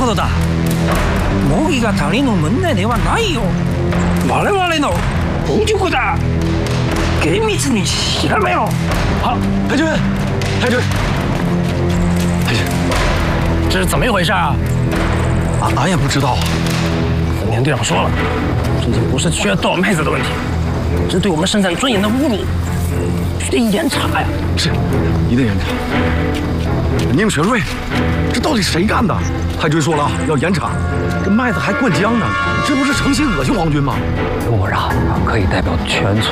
ことだ。模擬が他人の問題ではないよ。我々の本局だ。厳密に調べろ。 好，太君，太君，太君， 这是怎么一回事啊？ 俺也不知道。 丰田队长说了，这已经不是缺多少妹子的问题，这是对我们生产尊严的侮辱，必须得严查呀！ 是，一定严查。宁学瑞，这到底谁干的？太君说了要严查，这麦子还灌浆呢，这不是诚心恶心皇军吗？ 陆让可以代表全村